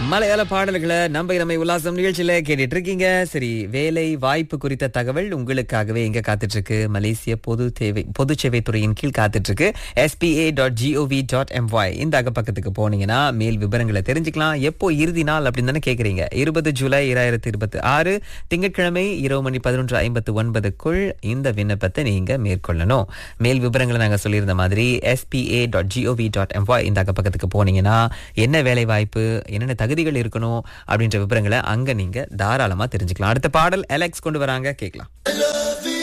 மலையாள பாடல்களை நம்ம உல்லாசம் நிகழ்ச்சியில கேட்டுட்டு இருக்கீங்க. சரி, வேலை வாய்ப்பு குறித்த தகவல் உங்களுக்காகவே எங்க காத்துட்டு இருக்கு? மலேசிய பொது சேவை துறையின் கீழ் காத்துட்டு இருக்கு. spa.gov.my இந்த பக்கத்துக்கு போனீங்கன்னா மேல் விவரங்களை தெரிஞ்சுக்கலாம். எப்போ இறுதி நாள் அப்படின்னு தானே கேக்குறீங்க? 20 ஜூலை 2026 திங்கட்கிழமை இரவு மணி 11:59க்குள் இந்த விண்ணப்பத்தை நீங்க மேற்கொள்ளணும். மேல் விவரங்களை நாங்க சொல்லியிருந்த மாதிரி spa.gov.my இந்த பக்கத்துக்கு போனீங்கன்னா என்ன வேலை வாய்ப்பு, என்னென்ன தகுதிகள் இருக்கணும் அப்படின்ற விவரங்களை அங்க நீங்க தாராளமா தெரிஞ்சுக்கலாம். அடுத்த பாடல் அலெக்ஸ் கொண்டு வராங்க, கேட்கலாம்.